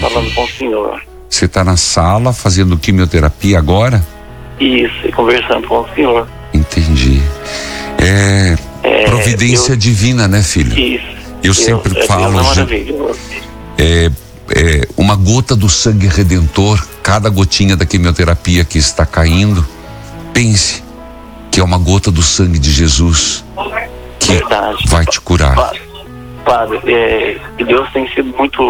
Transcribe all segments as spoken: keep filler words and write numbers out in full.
falando com o senhor. Você está na sala fazendo quimioterapia agora? Isso, e conversando com o senhor. Entendi. É, É, providência eu- divina, né, filho? Isso. Eu sempre Deus, falo, Deus é já- maravilhoso. É, é uma gota do sangue redentor, cada gotinha da quimioterapia que está caindo, pense que é uma gota do sangue de Jesus que Verdade. vai te curar. Padre, padre é, que Deus tem sido muito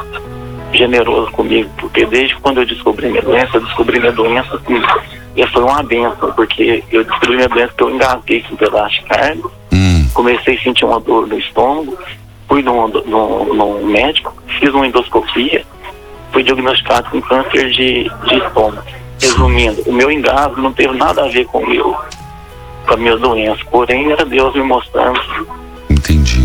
generoso comigo, porque desde quando eu descobri minha doença, eu descobri minha doença assim, e foi uma benção, porque eu descobri minha doença que eu engasguei com um pedaço de carne, Hum, comecei a sentir uma dor no estômago, fui num, num, num médico, fiz uma endoscopia, fui diagnosticado com câncer de, de estômago. Resumindo, o meu engasgo não teve nada a ver com o meu, com a minha doença, porém era Deus me mostrando. entendi.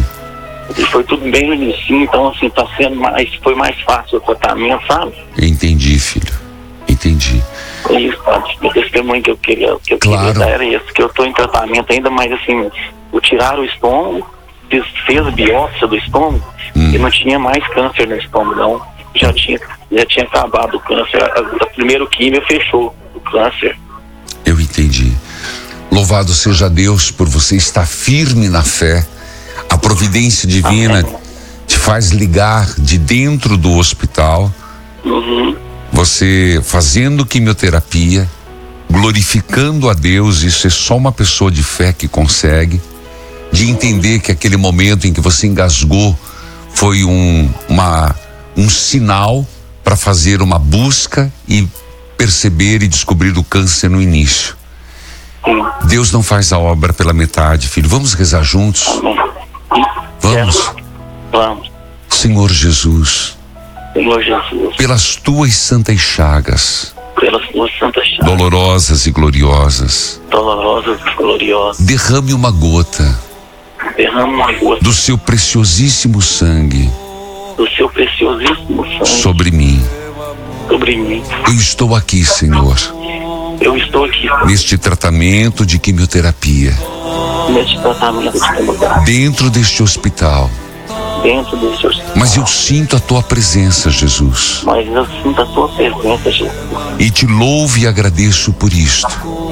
E foi tudo bem no início, então assim, tá sendo mais, foi mais fácil o tratamento, sabe? Entendi, filho. Entendi. É isso, padre. O testemunho que eu queria, que eu Claro. queria dar era esse, que eu tô em tratamento ainda, mas assim, o tirar o estômago, fiz, fez a biópsia do estômago, Hum. e não tinha mais câncer no estômago, não. Já tinha, já tinha acabado o câncer. A, a primeiro químio fechou o câncer. Eu entendi. Louvado seja Deus por você estar firme na fé. A providência divina Amém. te faz ligar de dentro do hospital, Uhum. você fazendo quimioterapia, glorificando a Deus. Isso é só uma pessoa de fé que consegue, de entender que aquele momento em que você engasgou foi um, uma, um sinal para fazer uma busca e perceber e descobrir o câncer no início. Sim. Deus não faz a obra pela metade, filho. Vamos rezar juntos? Amém. Vamos. Quero- Vamos. Senhor Jesus, Senhor Jesus, pelas tuas santas chagas, pelas tuas santas chagas, dolorosas e gloriosas, dolorosas e gloriosas, derrame uma gota derrama uma gota do seu preciosíssimo sangue do seu preciosíssimo sangue sobre mim. sobre mim. Eu estou aqui, Senhor, Eu estou aqui neste tratamento de quimioterapia, neste tratamento de quimioterapia, dentro deste hospital, dentro desse hospital. mas eu sinto a tua presença, Jesus, Mas eu sinto a tua presença, Jesus. e te louvo e agradeço por isto.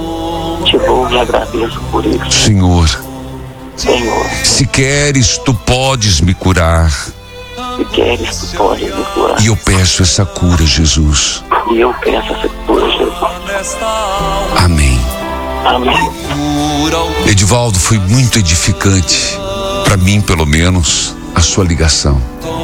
Te louvo e agradeço por isso, Senhor, Senhor. se queres, tu podes me curar, Se queres, tu podes me curar. e eu peço essa cura, Jesus. E eu peço essa cura, Jesus. Amém. Amém. Edivaldo, foi muito edificante, para mim pelo menos, a sua ligação.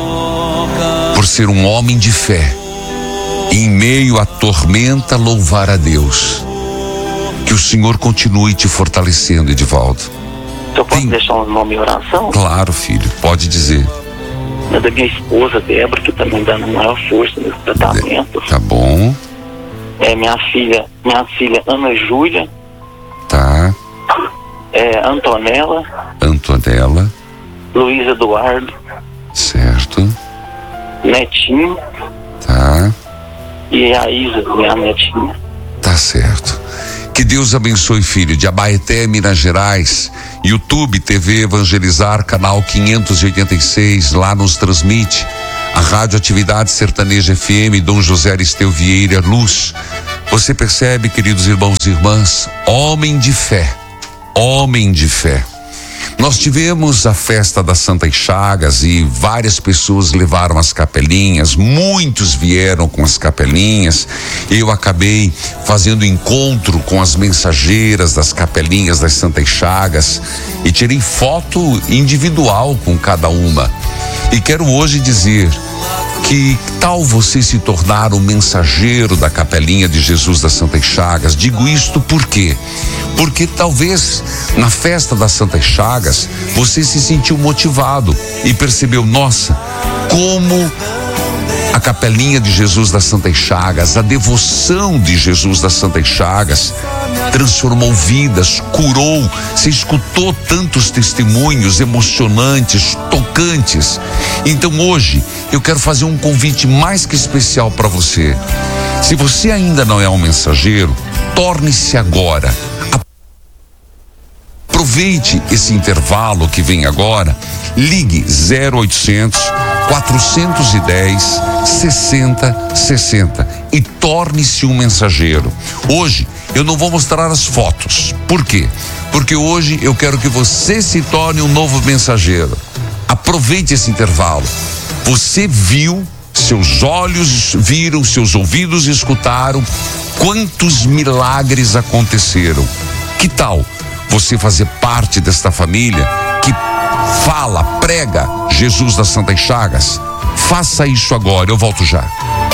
Por ser um homem de fé, em meio à tormenta, louvar a Deus. Que o Senhor continue te fortalecendo, Edivaldo. Eu posso Sim. deixar um nome em oração? Claro, filho, pode dizer. É da minha esposa, Débora, que também dá maior força nesse tratamento. Tá bom, É minha filha, minha filha Ana Júlia, tá. é Antonella, Antonella, Luiz Eduardo, certo, Netinho tá. e a Isa, minha netinha. Tá certo. Que Deus abençoe, filho. De Abaeté, Minas Gerais, YouTube, T V Evangelizar, canal quinhentos e oitenta e seis, lá nos transmite a Rádio Atividade Sertaneja F M, Dom José Aristeu Vieira Luz. Você percebe, queridos irmãos e irmãs, homem de fé, homem de fé. Nós tivemos a festa das Santas Chagas e várias pessoas levaram as capelinhas, muitos vieram com as capelinhas. Eu acabei fazendo encontro com as mensageiras das capelinhas das Santas Chagas e tirei foto individual com cada uma. E quero hoje dizer que tal você se tornar o mensageiro da capelinha de Jesus das Santas Chagas? Digo isto por quê? Porque talvez na festa das Santas Chagas você se sentiu motivado e percebeu, nossa, como a capelinha de Jesus das Santas Chagas, a devoção de Jesus das Santas Chagas transformou vidas, curou. Você escutou tantos testemunhos emocionantes, tocantes. Então hoje eu quero fazer um convite mais que especial para você. Se você ainda não é um mensageiro, torne-se agora. Aproveite esse intervalo que vem agora. Ligue zero oitocentos, quatrocentos e dez, sessenta sessenta e torne-se um mensageiro. Hoje eu não vou mostrar as fotos. Por quê? Porque hoje eu quero que você se torne um novo mensageiro. Aproveite esse intervalo. Você viu, seus olhos viram, seus ouvidos escutaram quantos milagres aconteceram. Que tal você fazer parte desta família que fala, prega Jesus das Santas Chagas? Faça isso agora, eu volto já.